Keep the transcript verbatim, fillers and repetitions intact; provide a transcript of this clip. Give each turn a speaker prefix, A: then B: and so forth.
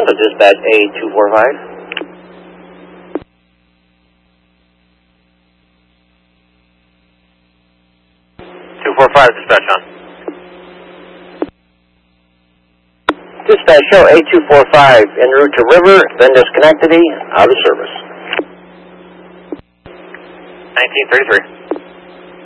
A: Delta, dispatch A two four five.
B: two four five, dispatch on.
A: Dispatch, show A two four five en route to River, then disconnected, out of service.
B: nineteen thirty-three.